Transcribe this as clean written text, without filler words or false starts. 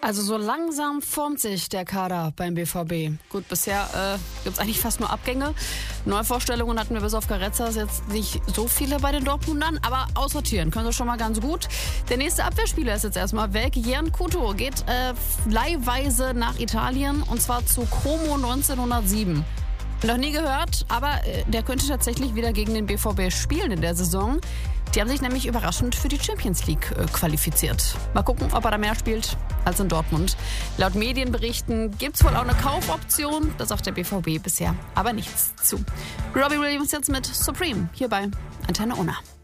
Also so langsam formt sich der Kader beim BVB. Gut, bisher gibt es eigentlich fast nur Abgänge. Neuvorstellungen hatten wir bis auf Carezas jetzt nicht so viele bei den Dortmundern, aber aussortieren können sie schon mal ganz gut. Der nächste Abwehrspieler ist jetzt erstmal weg. Jan Couto geht leihweise nach Italien und zwar zu Como 1907. Noch nie gehört, aber der könnte tatsächlich wieder gegen den BVB spielen in der Saison. Die haben sich nämlich überraschend für die Champions League qualifiziert. Mal gucken, ob er da mehr spielt als in Dortmund. Laut Medienberichten gibt es wohl auch eine Kaufoption. Da sagt der BVB bisher aber nichts zu. Robbie Williams jetzt mit Supreme hier bei Antenne Unna.